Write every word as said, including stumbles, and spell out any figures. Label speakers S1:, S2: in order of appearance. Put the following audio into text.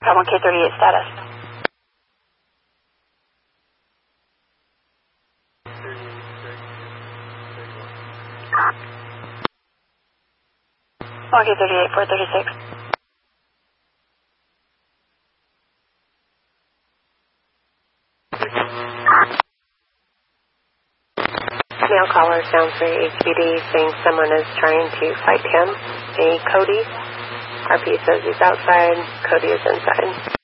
S1: one K thirty-eight status. one K thirty-eight, four thirty-six.
S2: Male caller sounds very A Q D saying someone is trying to fight him. A Cody. R P says he's outside. Cody is inside.